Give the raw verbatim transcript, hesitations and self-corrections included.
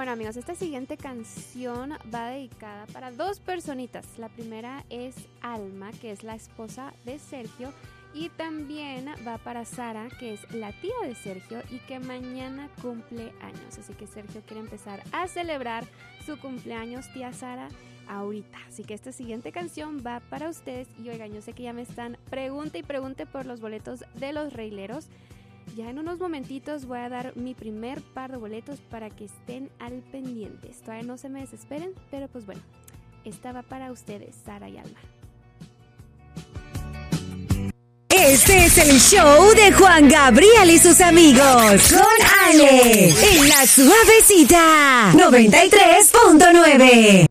Bueno, amigos, esta siguiente canción va dedicada para dos personitas. La primera es Alma, que es la esposa de Sergio, y también va para Sara, que es la tía de Sergio y que mañana cumple años. Así que Sergio quiere empezar a celebrar su cumpleaños, tía Sara, ahorita. Así que esta siguiente canción va para ustedes. Y oigan, yo sé que ya me están pregunte y pregunte por los boletos de los Reileros. Ya en unos momentitos voy a dar mi primer par de boletos para que estén al pendiente. Todavía no se me desesperen, pero pues bueno, esta va para ustedes, Sara y Alma. Este es el show de Juan Gabriel y sus amigos. Con Ale. En la suavecita. noventa y tres punto nueve.